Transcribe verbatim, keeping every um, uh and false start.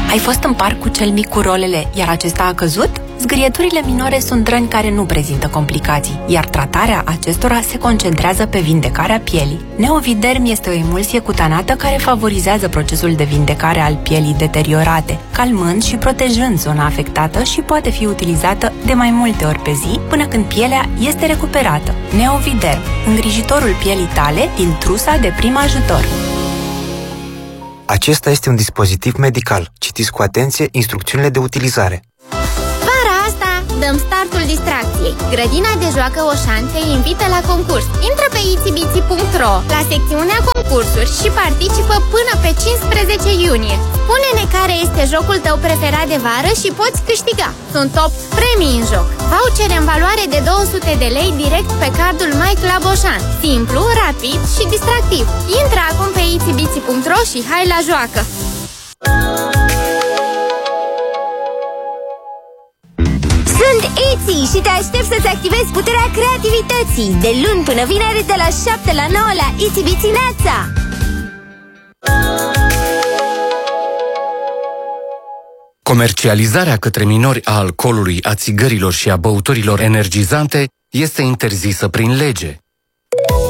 Ai fost în parc cu cel mic cu rolele, iar acesta a căzut? Zgârieturile minore sunt răni care nu prezintă complicații, iar tratarea acestora se concentrează pe vindecarea pielii. Neoviderm este o emulsie cutanată care favorizează procesul de vindecare al pielii deteriorate, calmând și protejând zona afectată și poate fi utilizată de mai multe ori pe zi până când pielea este recuperată. Neoviderm, îngrijitorul pielii tale din trusa de prim ajutor. Acesta este un dispozitiv medical. Citiți cu atenție instrucțiunile de utilizare. Vara asta dăm startul distracției. Grădina de joacă Oșan te invită la concurs. Intră pe itsibitsi punct ro la secțiunea concursuri și participă până pe cincisprezece iunie. Spune-ne care este jocul tău preferat de vară și poți câștiga. Sunt top premii în joc. Vouchere în valoare de două sute de lei direct pe cardul My Club Oșan. Simplu, rapid și distractiv. Intră acum pe itsibitsi punct ro și hai la joacă! Sunt Etsy și te aștept să-ți activezi puterea creativității de luni până vineri de la șapte la nouă la Itsy Neața. Comercializarea către minori a alcoolului, a țigărilor și a băuturilor energizante este interzisă prin lege.